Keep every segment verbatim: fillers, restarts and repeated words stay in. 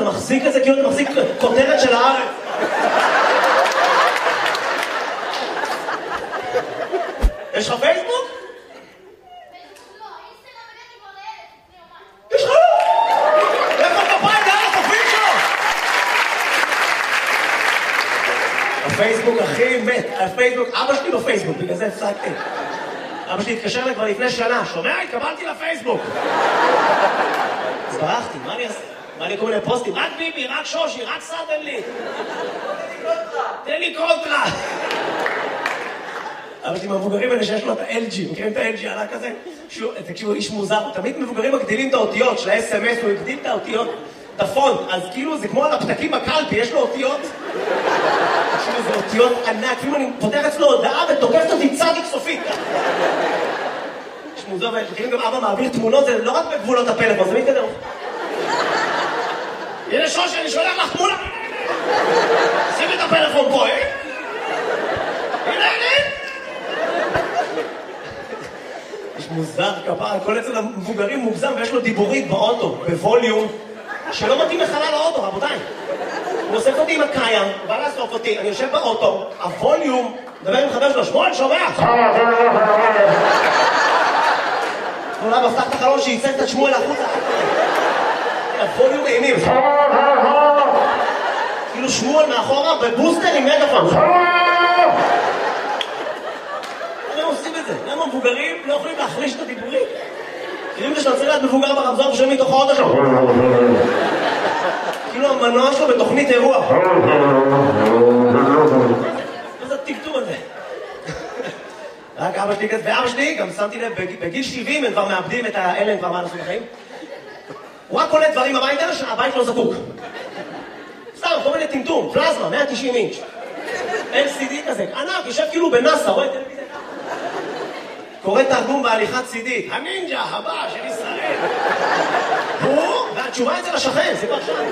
אתה מחזיק את זה כאילו אתה מחזיק כותרת של הארץ. יש לך פייסבוק? יש לך? איפה כפיים לאלף הפים שלו? הפייסבוק הכי מת, הפייסבוק, אבא שלי בפייסבוק, בגלל זה הפסקתי. אבא שלי התקשר לי כבר לפני שנה, שומע? התקבלתי לפייסבוק. אז ברחתי, מה אני אעשה? מה לי כל מיני פוסטים? רק ביבי, רק שושי, רק סאדן לי. תן לי קונטרה. אבל עם המבוגרים האלה שיש לו את ה-אל ג'י, מכירים את ה-אל ג'י עלה כזה? תקשיבו, איש מוזר, תמיד מבוגרים מגדילים את האותיות של ה-אס אם אס, הוא הגדיל את האותיות, את הפונט, אז כאילו זה כמו על הפתקים בקלפי, יש לו אותיות. תקשיבו, זה אותיות ענק, כאילו אני פותח אצלו הודעה ותוקפת אותי צדיק סופית. יש מוזר, מכירים גם אבא מעביר תמונות, זה לא רק בגבולות הפלאפון, זה מתקדם. הנה שושי, אני שולח לך תמונה. שימי את הפלאפון פה, אה? הנה, הנה. יש מוזר כפר, כל אצל המבוגרים מוגזם ויש לו דיבורית באוטו, בווליום, שלא מתאים לחלל האוטו, רבותיי. הוא אוסף אותי עם הקיים, בא לאסוף אותי, אני יושב באוטו, הווליום, מדבר עם חבר שלו, שמואל, שומע? אולי בפתח את החלון שייצג את שמואל החוצה. הווליום אימים. כאילו שמואל מאחורה בבוסטר עם מגפון. למה עושים את זה? למה מבוגרים לא יכולים להחליש את הדיבורים? כאילו שאתה רוצה להיות מבוגר ברמזור ושומעים מתוך האוטו שלו. כאילו המנוע שלו בתוכנית אירוע. מה זה הטקטום הזה? רק אבא שלי כזה, ואבא שלי גם שמתי לב, בגיל שבעים הם כבר מאבדים את האלה, הם כבר מה לעשות בחיים. הוא רק קולט דברים הביתה שהבית לא זקוק. סתם, כל מיני טמטום, פלזמה, מאה ותשעים אינץ'. אל סי די כזה, ענק, יושב כאילו בנאסא, רואה טלוויזיה. קורא תרגום בהליכת סידית, הנינג'ה הבא של ישראל. הוא, והתשובה אצל השכן, זה כבר שם.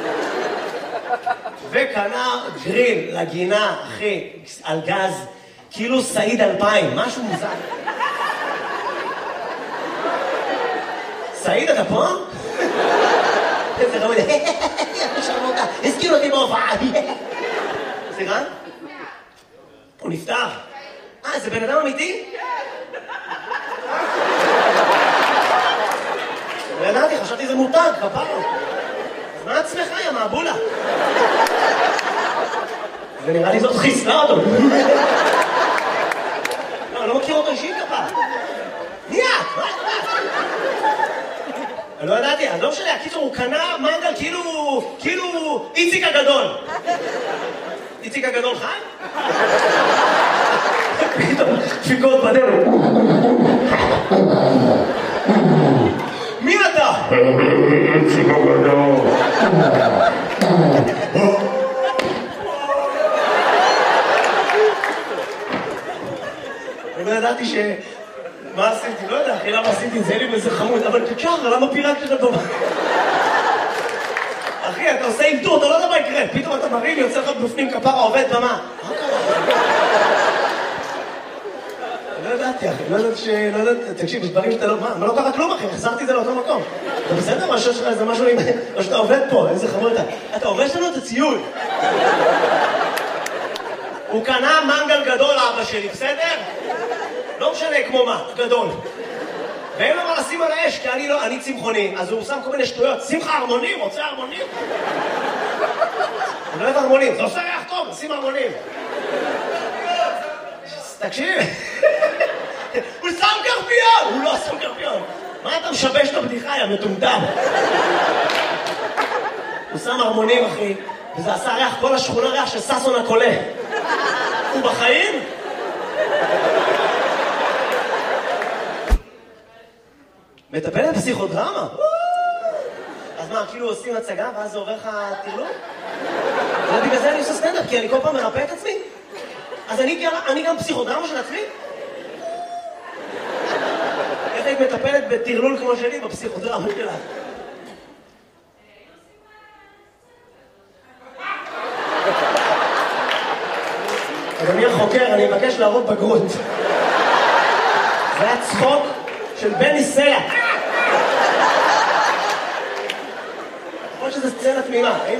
וקנה גריל לגינה, אחי, על גז, כאילו סעיד אלפיים, משהו מוזר. סעיד, אתה פה? איזה רמוד, הזכיר אותי בהופעה. סליחה? הוא נפטר. אה, זה בן אדם אמיתי? לא ידעתי, חשבתי זה מותג, כפרה. אז מה עצמך, יא מעבולה? ונראה לי זאת חיסלה אותו. לא, אני לא מכיר אותו אישית, כפרה. מי את? מה את? אני לא ידעתי, אז לא משנה, הקיצור, הוא קנה מנגל כאילו, כאילו איציק הגדול. איציק הגדול חי? פתאום, דפיקות בדרך. מי אתה? איציק הגדול. אני לא ידעתי ש... מה עשיתי? לא יודע, אחי, למה עשיתי את זה? אין לי באיזה חמוד, אבל תקשר, למה פירקת את הדומה? אחי, אתה עושה אילתור, אתה לא יודע מה יקרה. פתאום אתה מרים, יוצא לך בפנים כפרה, עובד במה. מה קרה? לא ידעתי, אחי, לא ידעתי ש... לא ידעתי, תקשיב, יש דברים שאתה לא... מה, לא קרה כלום, אחי, החזרתי את זה לאותו מקום. אתה בסדר? מה שיש לך איזה משהו עם... או שאתה עובד פה, איזה חמוד אתה. אתה הורש לנו את הציוד. הוא קנה מנגל גדול, אבא שלי, בסדר? לא משנה כמו מה, גדול. ואין לו מה לשים על האש, כי אני לא, אני צמחוני, אז הוא שם כל מיני שטויות. שים לך הרמונים, רוצה הרמונים? אני לא אוהב הרמונים, זה עושה ריח טוב, שים הרמונים. תקשיב, הוא שם קרפיון! הוא לא שם קרפיון. מה אתה משבש את הבדיחה, יא מטומטם? הוא שם הרמונים, אחי, וזה עשה ריח, כל השכונה ריח של ססון הקולה. הוא בחיים? מטפלת פסיכודרמה? אז מה, כאילו עושים הצגה ואז זה עובר לך תרלום? ובגלל זה אני עושה סטנדאפ, כי אני כל פעם מרפא את עצמי? אז אני, אני גם פסיכודרמה של עצמי? איך היית מטפלת בתרלול כמו שלי בפסיכודרמה שלה? אדוני החוקר, אני מבקש להראות בגרות. זה היה צחוק של בני סלע. יכול להיות שזה סצנה תמימה.